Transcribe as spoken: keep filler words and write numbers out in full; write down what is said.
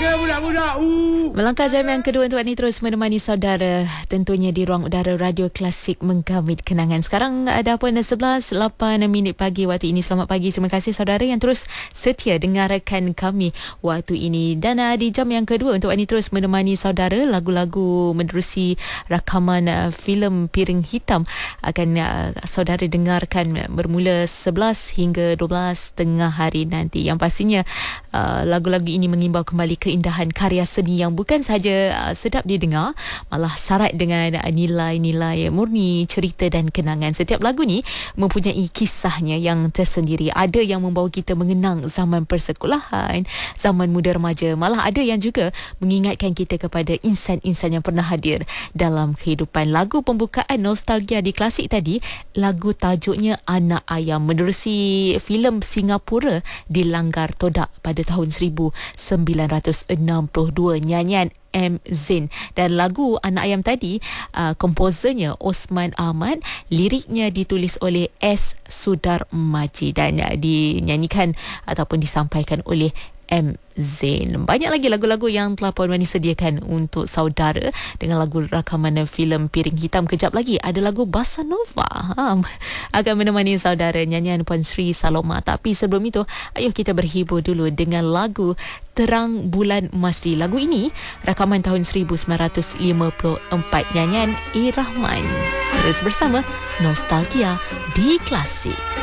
ke budak-budak? Uh. Melangkah jam yang kedua untuk ini terus menemani saudara tentunya di ruang udara Radio Klasik menggamit kenangan. Sekarang ada pun sebelas lapan minit pagi waktu ini. Selamat pagi. Terima kasih saudara yang terus setia dengarkan kami waktu ini. Dan uh, di jam yang kedua untuk ini terus menemani saudara lagu-lagu menerusi rakaman uh, filem Piring Hitam akan uh, saudara dengarkan bermula sebelas hingga dua belas tengah hari nanti. Yang pastinya uh, lagu-lagu ini mengimbau kembali keindahan karya seni yang bukan sahaja uh, sedap didengar, malah syarat dengan uh, nilai-nilai murni cerita dan kenangan. Setiap lagu ni mempunyai kisahnya yang tersendiri. Ada yang membawa kita mengenang zaman persekolahan, zaman muda remaja, malah ada yang juga mengingatkan kita kepada insan-insan yang pernah hadir dalam kehidupan. Lagu pembukaan Nostalgia di Klasik tadi, lagu tajuknya Anak Ayam, menerusi filem Singapura Dilanggar Todak pada tahun seribu sembilan ratus enam puluh dua, nyanyian M. Zain. Dan lagu Anak Ayam tadi uh, komposernya Osman Ahmad, liriknya ditulis oleh S. Sudarmaji dan uh, dinyanyikan ataupun disampaikan oleh M. Zain. Banyak lagi lagu-lagu yang telah Puan Wani sediakan untuk saudara dengan lagu rakaman filem Piring Hitam. Kejap lagi ada lagu Bossa Nova ha, akan menemani saudara, nyanyian Puan Sri Saloma. Tapi sebelum itu, ayuh kita berhibur dulu dengan lagu Terang Bulan Masri. Lagu ini rakaman tahun seribu sembilan ratus lima puluh empat, nyanyian A. Rahman. Terus bersama Nostalgia di Klasik.